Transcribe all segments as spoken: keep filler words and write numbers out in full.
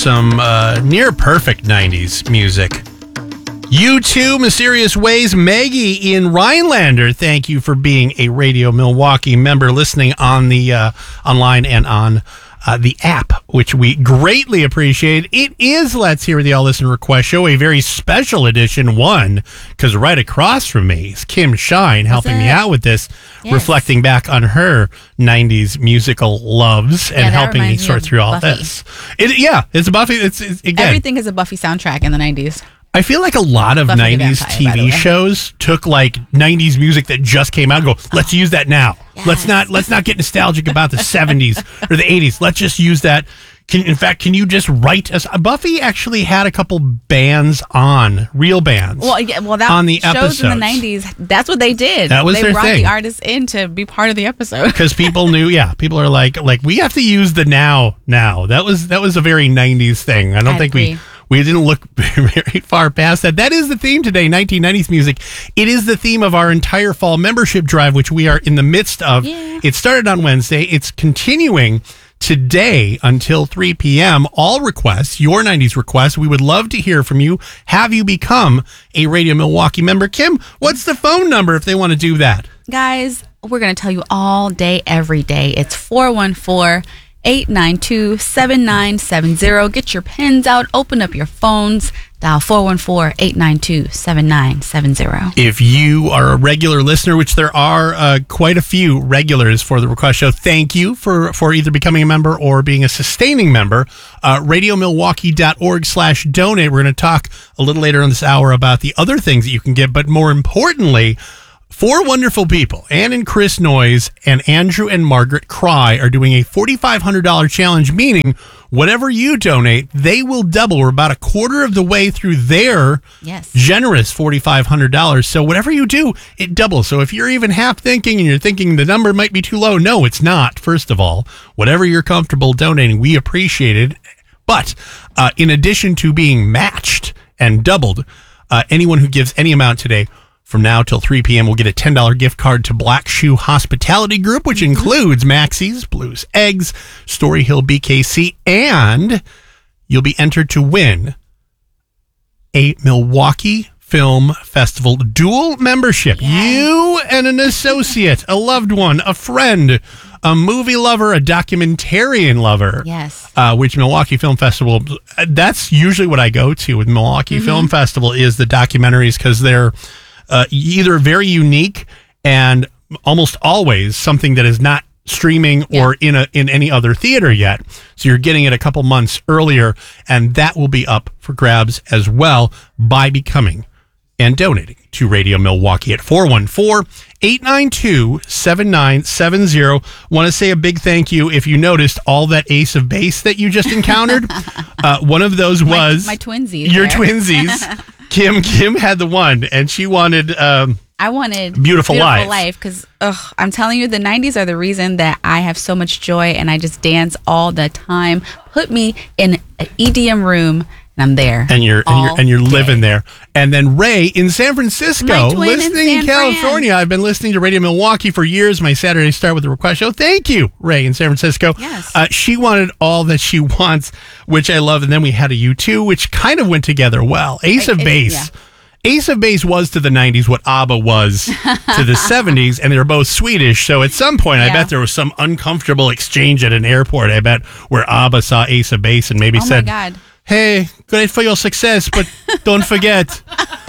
some uh, near perfect nineties music. U two, Mysterious Ways, Maggie in Rhinelander. Thank you for being a Radio Milwaukee member, listening on the uh, online and on uh, the app, which we greatly appreciate. It is Let's Hear the All Listen Request Show, a very special edition one, because right across from me is Kim Shine helping me out with this, yes. reflecting back on her nineties musical loves yeah, and helping me sort through all Buffy. this. It, yeah, it's a Buffy. It's, it's again, everything is a Buffy soundtrack in the nineties. I feel like a lot of Buffy nineties Vampire, T V shows took like nineties music that just came out and go, let's use that now. Yes. Let's not let's not get nostalgic about the seventies or the eighties. Let's just use that. Can, in fact, can you just write us? Buffy actually had a couple bands on, real bands. Well, yeah, well, that on the shows episodes. in the nineties. That's what they did. That was they their brought thing. the artists in to be part of the episode because people knew. Yeah, people are like, like we have to use the now. Now that was that was a very nineties thing. I don't I think agree. we. We didn't look very far past that. That is the theme today, nineteen nineties music. It is the theme of our entire fall membership drive, which we are in the midst of. Yeah. It started on Wednesday. It's continuing today until three p.m. All requests, your nineties requests, we would love to hear from you. Have you become a Radio Milwaukee member? Kim, what's the phone number if they want to do that? Guys, we're going to tell you all day, every day. It's four one four, eight nine two, seven nine seven zero. Get your pens out, open up your phones, dial four one four, eight nine two, seven nine seven zero. If you are a regular listener, which there are uh, quite a few regulars for the request show, thank you for, for either becoming a member or being a sustaining member. Uh, radiomilwaukee.org slash donate. We're going to talk a little later in this hour about the other things that you can get, but more importantly, four wonderful people, Ann and Chris Noyes and Andrew and Margaret Cry, are doing a four thousand five hundred dollars challenge, meaning whatever you donate, they will double. We're about a quarter of the way through their yes. generous four thousand five hundred dollars. So whatever you do, it doubles. So if you're even half thinking and you're thinking the number might be too low, no, it's not. First of all, whatever you're comfortable donating, we appreciate it. But uh, in addition to being matched and doubled, uh, anyone who gives any amount today from now till three p.m. will get a ten dollars gift card to Black Shoe Hospitality Group, which includes Maxie's, Blues Eggs, Story Hill B K C, and you'll be entered to win a Milwaukee Film Festival dual membership. Yes. You and an associate, a loved one, a friend, a movie lover, a documentarian lover. Yes. Uh, which Milwaukee Film Festival, that's usually what I go to with Milwaukee mm-hmm. Film Festival is the documentaries, because they're Uh, either very unique and almost always something that is not streaming yeah. or in a in any other theater yet. So you're getting it a couple months earlier, and that will be up for grabs as well by becoming and donating to Radio Milwaukee at four one four, eight nine two, seven nine seven zero. Want to say a big thank you if you noticed all that ace of base that you just encountered. uh, one of those was my, my twinsies. Your there. twinsies. Kim Kim had the one, and she wanted um, I wanted Beautiful, Beautiful Life because I'm telling you, the nineties are the reason that I have so much joy and I just dance all the time. Put me in an E D M room and I'm there, and you're and you're and you're living there. And then Ray in San Francisco, listening in, in California. Fran. I've been listening to Radio Milwaukee for years. My Saturday start with the request show. Thank you, Ray in San Francisco. Yes, uh, she wanted All That She Wants, which I love. And then we had a U two, which kind of went together well. Ace of Base. Yeah. Ace of Base was to the nineties what ABBA was to the seventies, and they were both Swedish. So at some point, yeah. I bet there was some uncomfortable exchange at an airport. I bet where ABBA saw Ace of Base and maybe oh said, my God. "Hey, great for your success, but don't forget,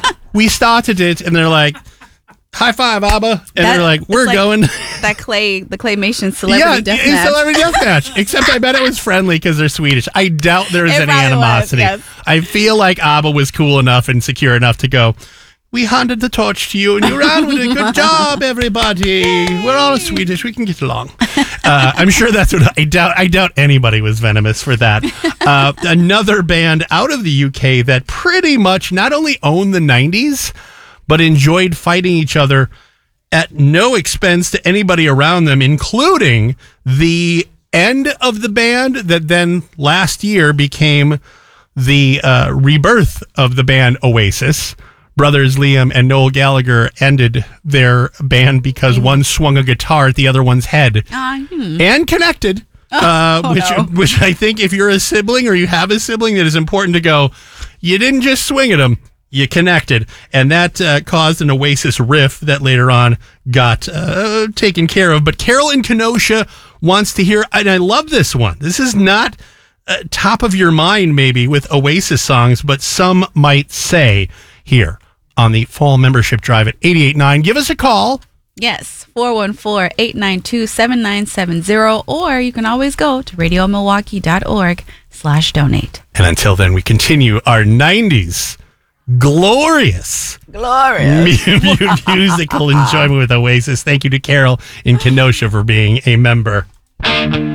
we started it." And they're like, "High five, ABBA!" And that, they're like, "We're like going." That clay, the claymation celebrity yeah, deathmatch. celebrity deathmatch. Except I bet it was friendly because they're Swedish. I doubt there was it any animosity. Was, yes. I feel like ABBA was cool enough and secure enough to go, "We handed the torch to you and you ran with it. Good job, everybody. Yay. We're all Swedish. We can get along." Uh, I'm sure that's what I doubt. I doubt anybody was venomous for that. Uh, another band out of the U K that pretty much not only owned the nineties, but enjoyed fighting each other at no expense to anybody around them, including the end of the band that then last year became the uh, rebirth of the band Oasis. Brothers Liam and Noel Gallagher ended their band because one swung a guitar at the other one's head uh, hmm. and connected. uh, Oh, which no. which I think if you're a sibling or you have a sibling, that is important to go, you didn't just swing at them, you connected. And that uh, caused an Oasis riff that later on got uh, taken care of. But Carol in Kenosha wants to hear, and I love this one. This is not uh, top of your mind maybe with Oasis songs, but some might say here on the Fall Membership Drive at eighty-eight point nine. Give us a call. Yes, four one four, eight nine two, seven nine seven zero, or you can always go to radio milwaukee dot org slash donate. And until then, we continue our nineties glorious, Glorious. mu- mu- musical enjoyment with Oasis. Thank you to Carol in Kenosha for being a member.